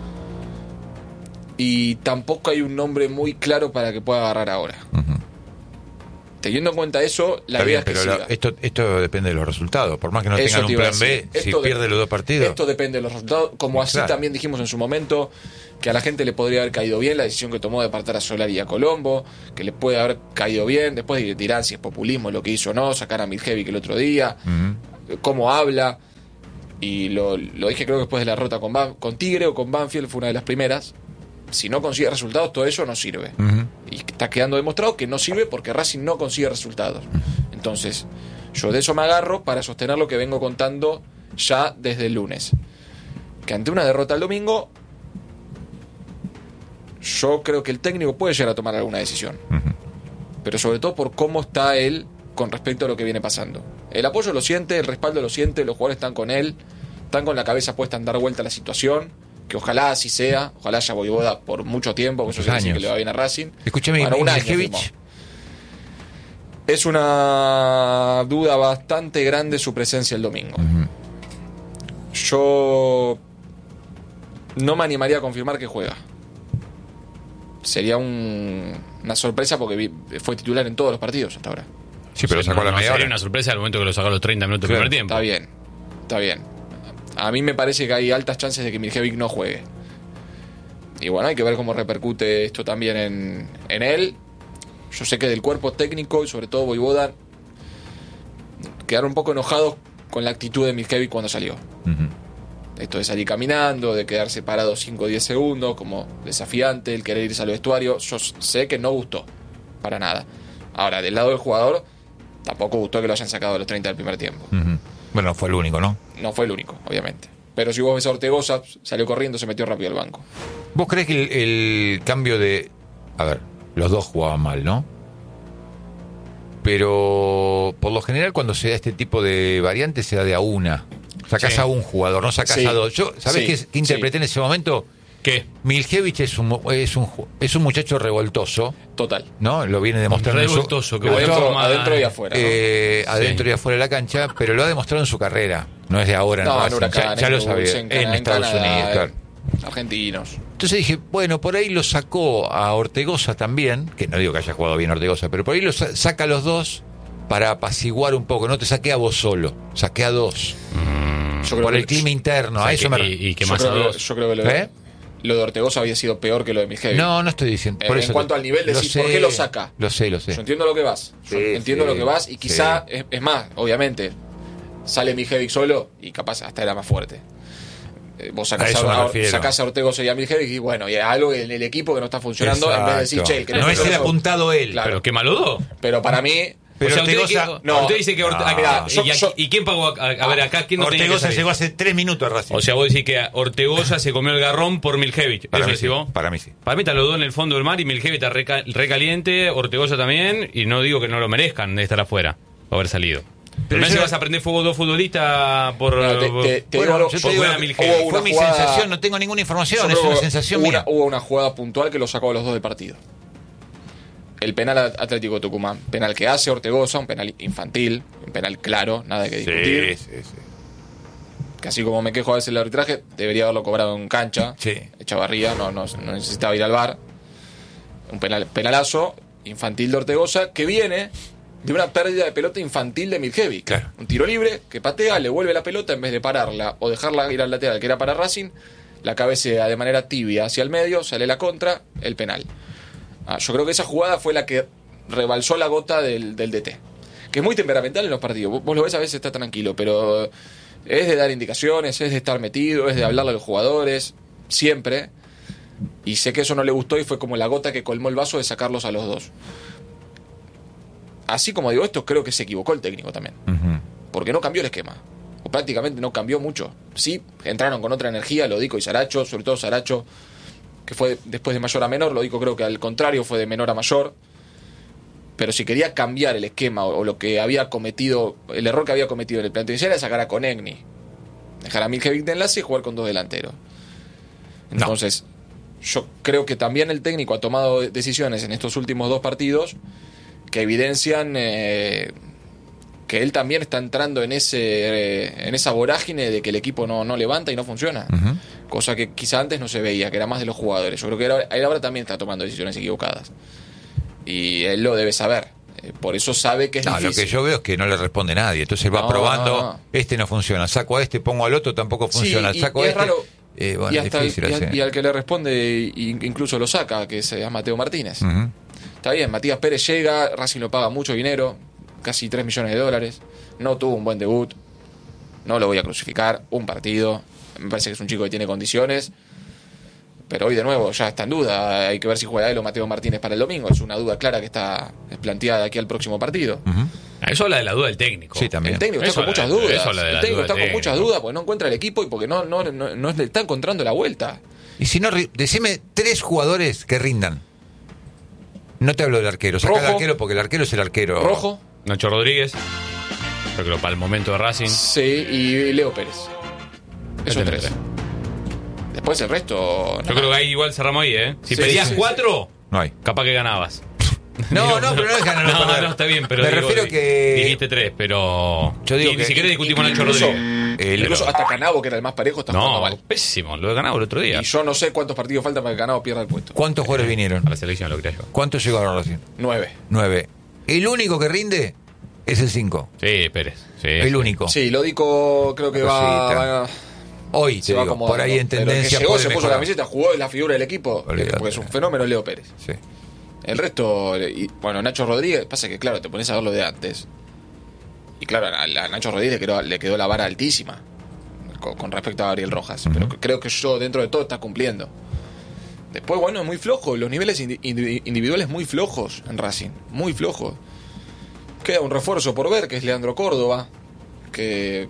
Y tampoco hay un nombre muy claro para que pueda agarrar ahora. Uh-huh. Teniendo en cuenta eso, la Está idea bien, es que pero siga. la, esto, esto depende de los resultados. Por más que no Eso tengan un plan B, si de, pierde los dos partidos. Esto depende de los resultados. Como así claro. también dijimos en su momento, que a la gente le podría haber caído bien la decisión que tomó de apartar a Solari y a Colombo, que le puede haber caído bien. Después dirán si es populismo lo que hizo o no, sacar a Miljevic el otro día, uh-huh. cómo habla. Y lo, lo dije creo que después de la derrota con, Ban, con Tigre o con Banfield, fue una de las primeras. Si no consigue resultados, todo eso no sirve. Uh-huh. Y está quedando demostrado que no sirve porque Racing no consigue resultados. Uh-huh. Entonces, yo de eso me agarro para sostener lo que vengo contando ya desde el lunes. Que ante una derrota el domingo, yo creo que el técnico puede llegar a tomar alguna decisión. Uh-huh. Pero sobre todo por cómo está él con respecto a lo que viene pasando. El apoyo lo siente, el respaldo lo siente, los jugadores están con él, están con la cabeza puesta en dar vuelta a la situación. Que ojalá así sea, ojalá haya Voivoda por mucho tiempo, porque eso quiere decir que le va bien a Racing. Escúchame, bueno, un año firmó. Es una duda bastante grande su presencia el domingo. Uh-huh. Yo no me animaría a confirmar que juega. Sería un, una sorpresa porque vi, fue titular en todos los partidos hasta ahora. Sí, pero o sea, sacó no, la media no hora. Sería una sorpresa al momento que lo sacó a los treinta minutos del primer tiempo. Está bien, está bien. A mí me parece que hay altas chances de que Miljevic no juegue. Y bueno, hay que ver cómo repercute esto también en, en él. Yo sé que del cuerpo técnico y sobre todo Voivoda quedaron un poco enojados con la actitud de Miljevic cuando salió. Uh-huh. Esto de salir caminando, de quedarse parado cinco o diez segundos como desafiante, el querer irse al vestuario. Yo sé que no gustó para nada. Ahora, del lado del jugador, tampoco gustó que lo hayan sacado a los treinta del primer tiempo. Uh-huh. Bueno, fue el único, ¿no? No fue el único, obviamente. Pero si vos ves a Ortegoza, salió corriendo, se metió rápido al banco. ¿Vos crees que el, el cambio de... A ver, los dos jugaban mal, ¿no? Pero por lo general cuando se da este tipo de variantes se da de a una. Sacás sí. a un jugador, no sacás sí. a dos. Yo, ¿sabés sí. qué, qué interpreté sí. en ese momento? ¿Qué? Miljevic es un, es un es un muchacho revoltoso. Total. ¿No? Lo viene demostrando. Revoltoso, en su, que adentro, adentro y afuera. ¿no? Eh, sí. Adentro y afuera de la cancha, pero lo ha demostrado en su carrera. No es de ahora. No, en en Huracán, ya, ya en lo sabía. En, en, en Estados Canadá, Unidos, claro. Argentinos. Entonces dije, bueno, por ahí lo sacó a Ortegoza también, que no digo que haya jugado bien Ortegoza, pero por ahí lo sa- saca a los dos para apaciguar un poco. No te saqué a vos solo, saqué a dos. Mm, yo creo por que el clima interno, o sea, a eso que, me... Y, y que yo más creo a dos. Que, yo creo que lo, ¿Eh? lo de Ortegoza había sido peor que lo de Miljevic. No, no estoy diciendo. Por en eso cuanto te... al nivel de decir, sé, ¿por qué lo saca? Lo sé, lo sé. Yo entiendo lo que vas. Yo sí, entiendo sí, lo que vas y quizá, sí. es, es más, obviamente, sale Miljevic solo y capaz hasta era más fuerte. Vos sacás a, a, sacás a Ortegoza y a Miljevic y bueno, y algo en el equipo que no está funcionando. Exacto. En vez de decir, che, el que no, no es el apuntado él. Claro. Pero qué maludo. Pero para mí... Pero o sea, Ortegoza, usted, no, usted dice que Orte, no, mira, yo, ¿y, yo, ¿y quién pagó? A, a ver, acá quién no Ortegoza llegó hace tres minutos a Racing. O sea, vos decís que Ortegoza se comió el garrón por Miljevic. Para, ¿Eso mí sí, vos? para mí sí. Para mí está los dos en el fondo del mar y Miljevic está reca, recaliente, Ortegoza también, y no digo que no lo merezcan de estar afuera o haber salido. Pero no sé si vas a prender fuego dos futbolistas por, no, te, te, te bueno, digo, yo te digo, fue, fue mi jugada, sensación, no tengo ninguna información, es una sensación una, mía. Hubo una jugada puntual que lo sacó a los dos del partido. El penal Atlético de Tucumán, penal que hace Ortegoza, un penal infantil, un penal claro, nada que discutir. Sí, sí, sí. Que así como me quejo a veces del arbitraje, debería haberlo cobrado en cancha. Sí. Echavarría, no, no, no necesitaba ir al V A R. Un penal, penalazo infantil de Ortegoza que viene de una pérdida de pelota infantil de Miljevic. Claro. Un tiro libre que patea, le vuelve la pelota en vez de pararla o dejarla ir al lateral, que era para Racing, la cabecea de manera tibia hacia el medio, sale la contra, el penal. Ah, yo creo que esa jugada fue la que rebalsó la gota del, del D T. Que es muy temperamental en los partidos. Vos, vos lo ves, a veces está tranquilo, pero es de dar indicaciones, es de estar metido, es de hablarle a los jugadores, siempre. Y sé que eso no le gustó y fue como la gota que colmó el vaso de sacarlos a los dos. Así como digo esto, creo que se equivocó el técnico también. Uh-huh. Porque no cambió el esquema. O prácticamente no cambió mucho. Sí, entraron con otra energía, Lodico y Saracho, sobre todo Saracho, que fue después de mayor a menor. Lodico creo que al contrario fue de menor a mayor. Pero si quería cambiar el esquema o, o lo que había cometido, el error que había cometido en el planteo inicial era sacar a Konechny, dejar a Miljevic de enlace y jugar con dos delanteros. Entonces, yo creo que también el técnico ha tomado decisiones en estos últimos dos partidos que evidencian eh, que él también está entrando en ese eh, en esa vorágine de que el equipo no, no levanta y no funciona. Uh-huh. Cosa que quizá antes no se veía, que era más de los jugadores. Yo creo que él, él ahora también está tomando decisiones equivocadas. Y él lo debe saber. Eh, por eso sabe que es no, difícil. Lo que yo veo es que no le responde nadie. Entonces va no, probando, no, no. este no funciona, saco a este, pongo al otro, tampoco funciona, sí, y, saco y a este. Es raro. Eh, bueno, y, hasta difícil el, y, así. al, y al que le responde incluso lo saca, que es Mateo Martínez. Uh-huh. Está bien, Matías Pérez llega, Racing lo paga mucho dinero, casi tres millones de dólares, no tuvo un buen debut, no lo voy a crucificar, un partido, me parece que es un chico que tiene condiciones, pero hoy de nuevo ya está en duda, hay que ver si juega él o Mateo Martínez para el domingo, es una duda clara que está planteada aquí al próximo partido. Uh-huh. Eso habla de la duda del técnico. Sí, también. El técnico está eso con muchas de, dudas. Eso de el técnico está duda con muchas dudas porque no encuentra el equipo y porque no, no, no, no le está encontrando la vuelta. Y si no, decime tres jugadores que rindan. No te hablo del arquero, saca Rojo. el arquero porque el arquero es el arquero. Rojo. Nacho Rodríguez. Yo creo para el momento de Racing. Sí, y Leo Pérez. Esos tres. tres. Después el resto. Yo creo que ahí igual cerramos ahí, ¿eh? Si sí, pedías sí, cuatro, sí. No hay. capaz que ganabas. No, no, pero no es ganar. No, no, no, está bien, pero. Me digo, refiero que. Dijiste tres, pero. Yo digo y que. Ni siquiera discutimos Nacho incluso, Rodríguez. El, incluso hasta Canavo, que era el más parejo, está jugando No, mal. pésimo. Lo he ganado el otro día. Y yo no sé cuántos partidos faltan para que Canavo pierda el puesto. ¿Cuántos jugadores vinieron? A la selección, lo creo yo. ¿Cuántos llegaron recién? Nueve. Nueve. El único que rinde es el cinco. Sí, Pérez. Sí, el sí. único. Sí, Lódico creo que va, va. Hoy, se te va digo, acomodando. por ahí en tendencia. Pero el que llegó, se puede puso la mejorar. camiseta, jugó, es la figura del equipo. Olvídate. Porque es un fenómeno Leo Pérez. Sí. El resto, y, bueno, Nacho Rodríguez, pasa que claro, te pones a ver lo de antes. Y claro, a, a Nacho Rodríguez le quedó, le quedó la vara altísima con, con respecto a Gabriel Rojas. Uh-huh. Pero creo que yo, dentro de todo, está cumpliendo. Después, bueno, es muy flojo. Los niveles indi- individuales muy flojos en Racing. Muy flojos. Queda un refuerzo por ver, que es Leandro Córdoba. Que...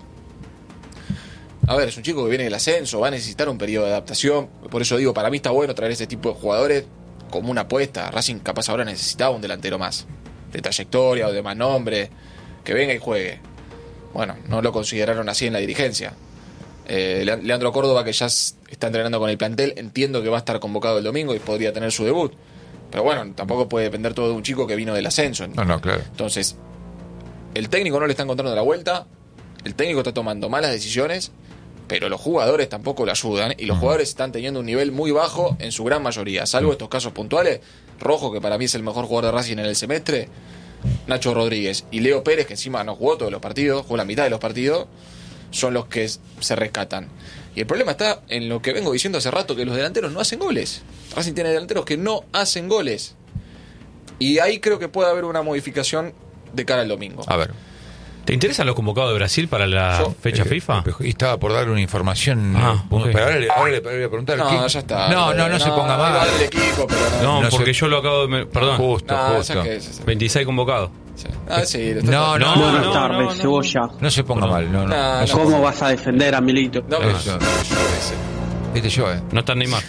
A ver, es un chico que viene del ascenso, va a necesitar un periodo de adaptación. Por eso digo, para mí está bueno traer ese tipo de jugadores como una apuesta. Racing capaz ahora necesitaba un delantero más, de trayectoria o de más nombre, que venga y juegue. Bueno, no lo consideraron así en la dirigencia. Eh, Leandro Córdoba, que ya está entrenando con el plantel, entiendo que va a estar convocado el domingo y podría tener su debut. Pero bueno, tampoco puede depender todo de un chico que vino del ascenso. No, no, claro. Entonces, el técnico no le está encontrando la vuelta, el técnico está tomando malas decisiones, pero los jugadores tampoco le ayudan y los uh-huh. jugadores están teniendo un nivel muy bajo en su gran mayoría, salvo uh-huh. estos casos puntuales. Rojo, que para mí es el mejor jugador de Racing en el semestre, Nacho Rodríguez y Leo Pérez, que encima no jugó todos los partidos, jugó la mitad de los partidos, son los que se rescatan. Y el problema está en lo que vengo diciendo hace rato, que los delanteros no hacen goles. Racing tiene delanteros que no hacen goles. Y ahí creo que puede haber una modificación de cara al domingo. A ver. ¿Te interesan los convocados de Brasil para la Yo, fecha eh, FIFA? Y estaba por dar una información. Ah, eh, okay. Pero ahora le, ahora le voy a preguntar. No, ¿qué? ya está. No, no, no, no se ponga iba a mal. dar el equipo, pero no. No, no porque sé. yo lo acabo de... me- Perdón. Justo, No, justo. ya que es- veintiséis convocados. sí. Ah, sí, lo está- No, no, No, no, Buenas no, tardes, no, no. Cebolla. no se ponga mal. No, no. No, no no. se- ¿Cómo vas a defender a Milito? No, Eso. no, yo ese. Este yo, eh. No está Neymar.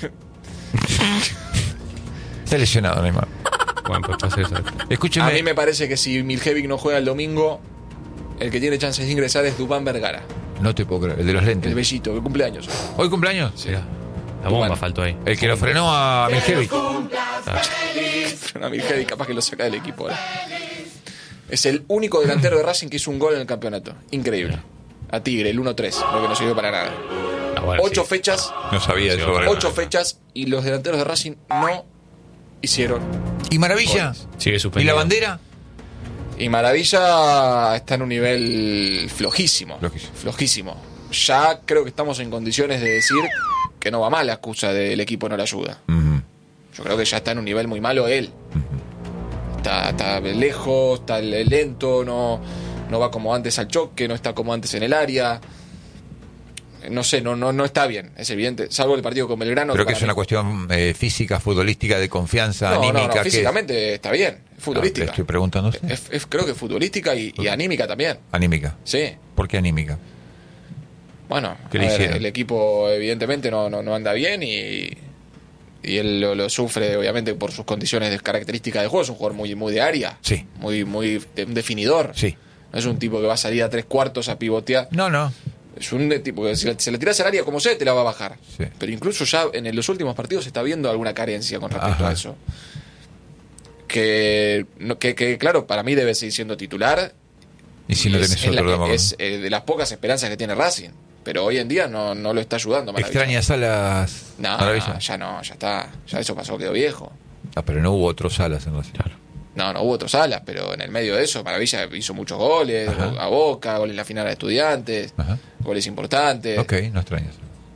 Está lesionado, Neymar. Bueno, pues pasa eso. Escúcheme. A mí me parece que si Miljevic no juega el domingo, el que tiene chances de ingresar es Dubán Vergara, No te puedo creer. El de los lentes. el bellito, que cumpleaños. ¿Hoy cumpleaños? Sí. Mirá, la bomba Bueno. faltó ahí. El que lo frenó a Miljevic. A Miljevic capaz que lo saca del equipo ahora. Es el único delantero de Racing que hizo un gol en el campeonato. Increíble. A Tigre, el uno tres, lo que no sirvió para nada. Ah, bueno, Ocho sí. fechas, No sabía eso. Sí, ocho fechas y los delanteros de Racing no hicieron. ¿Y Maravilla? goles. Sigue ¿Y suspendido. la bandera? Y Maravilla está en un nivel flojísimo. Flojísimo. Flojísimo. Ya creo que estamos en condiciones de decir que no va mal la excusa del equipo no le ayuda. Uh-huh. Yo creo que ya está en un nivel muy malo él. Está, está lejos, está lento, no, no va como antes al choque, no está como antes en el área. No sé, no, no, no está bien, es evidente. Salvo el partido con Belgrano. Creo que para es una mí- cuestión eh, física, futbolística, de confianza, No, no, anímica. no, que- físicamente está bien, es No, le futbolística. estoy preguntando. Es- es- creo que es futbolística y, y anímica también. Anímica. Sí. ¿Por qué anímica? Bueno, ¿Qué a le ver, hicieron? el equipo evidentemente no, no, no anda bien y, y él lo, lo sufre obviamente por sus condiciones de características de juego. Es un jugador muy, muy de área, Sí. muy, muy de- un definidor. Sí. No es un tipo que va a salir a tres cuartos a pivotear. No, no. Es un tipo que si se le tiras al área como sea, te la va a bajar. Sí. Pero incluso ya en los últimos partidos se está viendo alguna carencia con respecto Ajá. a eso. Que, no- que, que, claro, para mí debe seguir siendo titular. Y si no es, tenés es la- otro, Dama, es eh, de las pocas esperanzas que tiene Racing. Pero hoy en día no, no lo está ayudando. Maravilla. ¿extrañas Salas? No, Maravilla? no, ya no, ya está. Ya eso pasó, quedó viejo. Ah, pero no hubo otros Salas en Racing. Claro. No, no hubo otros alas, pero en el medio de eso, Maravilla hizo muchos goles, Ajá. a Boca, goles en la final a Estudiantes, Ajá. goles importantes. Ok, no extrañas.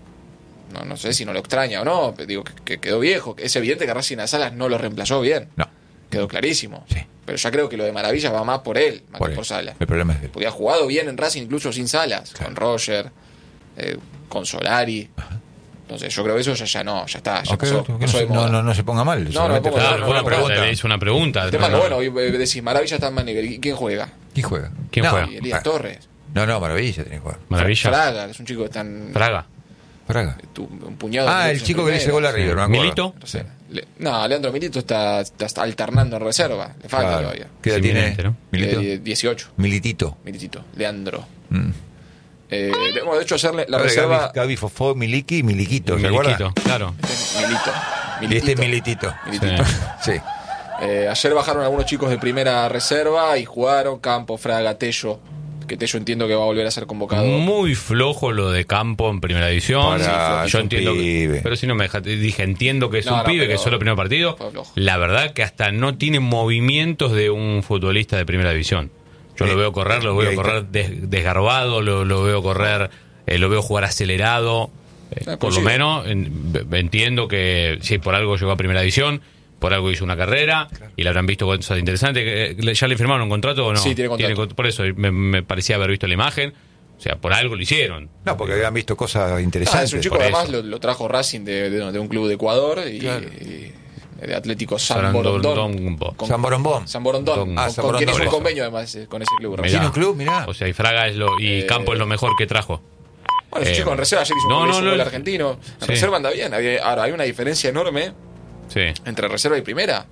No, no sé si no lo extraña o no, pero digo que, que quedó viejo. Es evidente que Racing a Salas no lo reemplazó bien. No, Quedó clarísimo. Sí. Pero ya creo que lo de Maravilla va más por él, más por, que él. por Salas. El problema es que... Porque ha jugado bien en Racing incluso sin Salas, Claro. con Roger, eh, con Solari. Entonces yo creo que eso ya, ya no, ya está, ya Ok, pasó, que no, pasó de se- no, moda. no, no se ponga mal. no solamente me pongo fue- mal, Claro, fue una bueno, pregunta. le hice una pregunta. El tema, No, bueno, hoy, eh, decís Maravilla está en Maneguer, ¿y quién juega? ¿Quién juega? ¿Quién No, juega? Y Elías ah, Torres. No, no, Maravilla tiene que jugar. Maravilla. Fraga, que es un chico que está en Fraga. Fraga. tu- un puñado de Ah, el minutos en chico que le hizo gol a primera. River, me acuerdo. Milito. No sé. Le- no, Leandro Milito está, está alternando en reserva. Le falta Claro. todavía. ¿Qué edad Sí, tiene? evidente, ¿no? Milito. Eh, dieciocho. Militito. Militito. Leandro. Mm. Eh, de, bueno, de hecho, ayer le- la Ahora reserva. Gaby, Gaby Fofó, Miliki y Miliquito, ¿se acuerdan? Miliquito, claro. Este es Milito. Y este es Militito. Militito. Sí. Eh, ayer bajaron algunos chicos de primera reserva y jugaron Campo, Fraga, Tello. Que Tello entiendo que va a volver a ser convocado. Muy flojo lo de Campo en primera división. Para, Sí, es yo un entiendo que- pibe. pero si no me deja, dije, entiendo que es No, un no, pibe, pero que es solo el primer partido. fue flojo. La verdad que hasta no tiene movimientos de un futbolista de primera división. Yo Eh, lo veo correr, lo y veo ahí correr des- desgarbado, lo, lo veo correr, eh, lo veo jugar acelerado. Eh, Ah, por lo coincido. menos en- ve- entiendo que si por algo llegó a primera división, por algo hizo una carrera y le habrán visto cosas interesantes. Eh, ¿le- ¿Ya le firmaron un contrato o no? Sí, tiene contrato. con- por eso me, me parecía haber visto la imagen. O sea, por algo lo hicieron. No, porque habían visto cosas Ah, interesantes. es un chico por además eso. lo, lo trajo Racing de, de- de un club de Ecuador y, Claro. y de Atlético San Sarandon- Borondón. Don- Con- San Borondón. San Borondón, Ah, con, San con quien Borondón. hizo un Por eso. convenio además eh, con ese club. Mirá. Racing. ¿Tiene un club? Mirá. O sea, y Fraga es lo, y Eh, Campo es lo mejor que trajo. Bueno, ese Eh, chico en reserva ayer hizo un no, gol, no, hizo un no, gol no. argentino. En Sí. reserva anda bien. Había- Ahora, hay una diferencia enorme Sí. entre reserva y primera.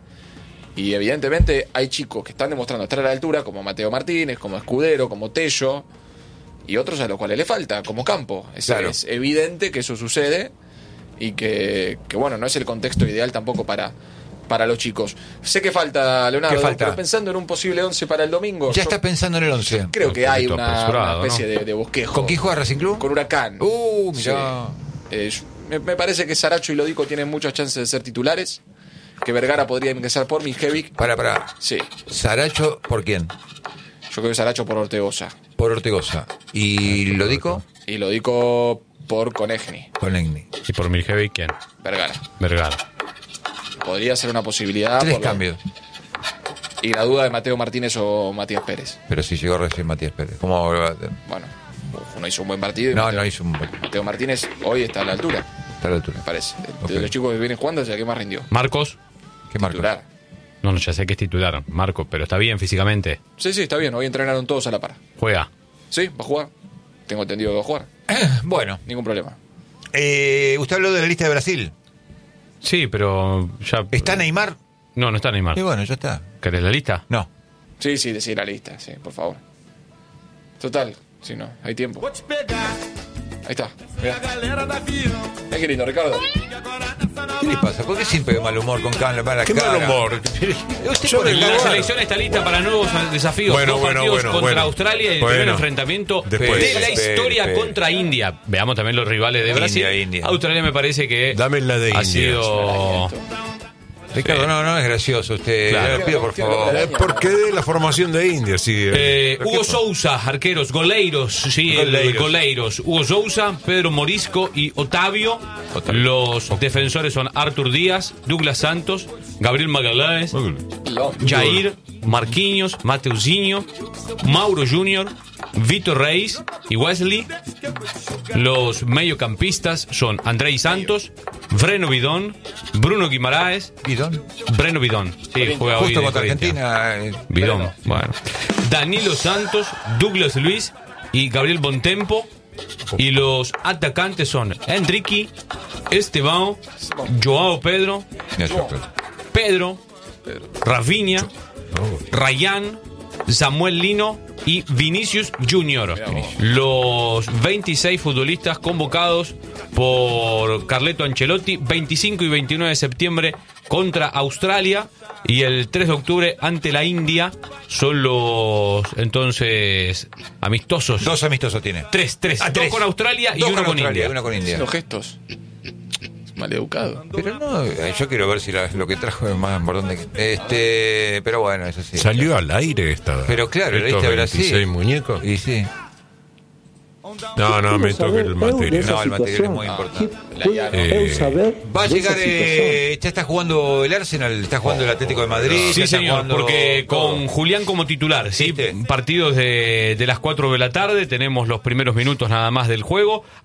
Y evidentemente hay chicos que están demostrando estar a la altura, como Mateo Martínez, como Escudero, como Tello, y otros a los cuales le falta, como Campo. Es, Claro. es evidente que eso sucede y que, que, bueno, no es el contexto ideal tampoco para, para los chicos. Sé que falta, Leonardo, ¿Qué falta? pero pensando en un posible once para el domingo, Ya yo está pensando en el once. creo que hay Un poquito una, una apresurado, especie ¿no? de, de bosquejo. ¿Con quién juega Racing Club? Con Huracán. Uh, Sí. mirá. Eh, yo- me, me parece que Saracho y Lodico tienen muchas chances de ser titulares. Que Vergara podría ingresar por Miljevic. Para, para. Sí, Saracho, ¿por quién? yo creo que Saracho por Ortegoza. Por Ortegoza. ¿Y Lodico? Y Lodico por Conegni. Con Egni. Y por Miljevic, ¿quién? Vergara. Vergara. Podría ser una posibilidad. Tres por lo- cambios. Y la duda de Mateo Martínez o Matías Pérez. Pero si llegó recién Matías Pérez. ¿Cómo va a- Bueno, uno hizo un buen partido. y No, Mateo, no hizo un... Mateo Martínez hoy está a la altura, Está a la altura. me parece. De, Ok. de los chicos que vienen jugando es el que más rindió. Marcos. ¿Qué marco? Titular. No, no, ya sé que es titular, Marcos, pero está bien físicamente. Sí, sí, está bien. Hoy entrenaron todos a la par. Juega. Sí, va a jugar. Tengo entendido que va a jugar. Bueno, Ningún problema. eh, usted habló de la lista de Brasil. Sí, pero ya. ¿Está Neymar? No, no está Neymar. Y bueno, ya está. ¿Querés la lista? No. Sí, sí, decir la lista, sí, por favor. Total, si no, hay tiempo. Ahí está, mirá. Mirá qué lindo, Ricardo. ¿Qué le pasa? ¿Por qué siempre de mal humor con cámara para la Qué cara? mal humor. Usted Yo pone me La cara- Bueno. selección está lista para nuevos desafíos. Bueno, Dos bueno, partidos bueno, contra bueno. Australia y el Bueno. primer enfrentamiento Después. de la Espere, historia espere. contra India. Veamos también los rivales de India, Brasil. India. Australia me parece que Dame la de ha India. sido. Ricardo, no, no es gracioso usted. Claro. Le pido, por favor. Eh, ¿Por qué de la formación de India? Sí, Eh, ¿Pero qué Hugo pasa? Sousa, arqueros, goleiros, sí, el- Goleiros. goleiros. Hugo Sousa, Pedro Morisco y Otavio. Otavio. Los defensores son Artur Díaz, Douglas Santos, Gabriel Magallanes, Jair, Marquinhos, Mateuzinho, Mauro Júnior, Vitor Reis y Wesley. Los mediocampistas son Andrei Santos, Breno Bidón, Bruno Guimaraes, Bidón. Breno Bidón. Sí, juega hoy Justo de contra Corinthians. Argentina. eh, Bidón, bueno. Danilo Santos, Douglas Luis y Gabriel Bontempo. Y los atacantes son Enrique, Esteban, Joao Pedro, mira, yo creo. Pedro, Rafinha, Rayán, Samuel Lino y Vinicius Junior. Los veintiséis futbolistas convocados por Carleto Ancelotti, veinticinco y veintinueve de septiembre contra Australia y el tres de octubre ante la India. Son los entonces amistosos. Dos amistosos tiene. Tres, tres. Ah, Dos tres. con Australia y Dos uno con con Australia, India. uno con India. Los gestos. Maleducado. Pero no, eh, yo quiero ver si la- lo que trajo es más importante que... Este, pero bueno, eso sí. Salió al aire esta. Pero claro, estos ¿leíste Brasil? veintiséis muñecos. Y sí. No, no, me toque el material. No, el material es muy importante. Eh, Va a llegar, eh, ya está jugando el Arsenal, está jugando el Atlético de Madrid. ya Sí, está señor, jugando porque todo. con Julián como titular, ¿sí? ¿Viste? Partidos de, de las cuatro de la tarde, tenemos los primeros minutos nada más del juego.